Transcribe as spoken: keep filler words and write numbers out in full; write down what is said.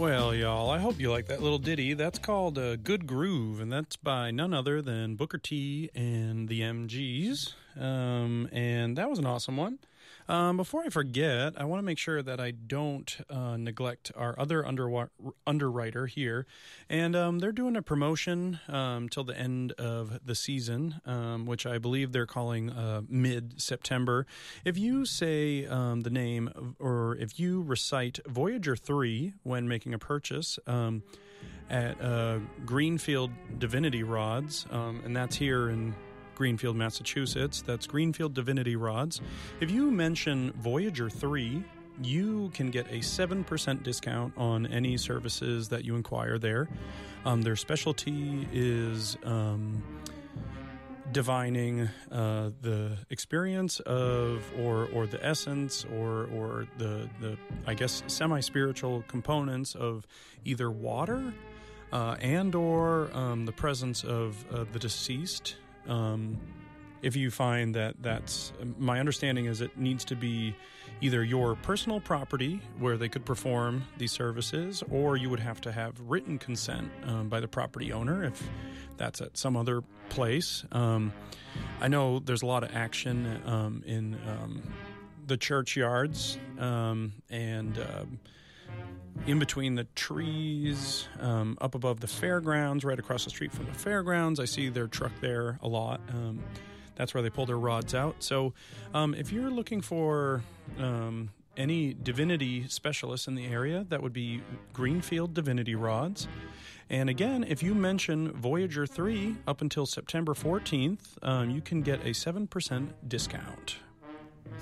Well, y'all, I hope you like that little ditty. That's called uh, Good Groove, and that's by none other than Booker T and the M Gs. Um, and that was an awesome one. Um, before I forget, I want to make sure that I don't uh, neglect our other under- underwriter here. And um, they're doing a promotion um, till the end of the season, um, which I believe they're calling uh, mid-September. If you say um, the name, or if you recite Voyager three when making a purchase um, at uh, Greenfield Divinity Rods, um, and that's here in Greenfield, Massachusetts. That's Greenfield Divinity Rods. If you mention Voyager three, you can get a seven percent discount on any services that you inquire there. Um, their specialty is um, divining uh, the experience of, or or the essence, or or the, the I guess, semi-spiritual components of either water uh, and or um, the presence of uh, the deceased. Um, if you find that that's, my understanding is it needs to be either your personal property where they could perform these services, or you would have to have written consent um, by the property owner if that's at some other place. Um, I know there's a lot of action um, in um, the churchyards um, and uh, in between the trees, um, up above the fairgrounds, right across the street from the fairgrounds. I see their truck there a lot. Um, that's where they pull their rods out. So um, if you're looking for um, any divinity specialists in the area, that would be Greenfield Divinity Rods. And again, if you mention Voyager three up until September fourteenth, um, you can get a seven percent discount.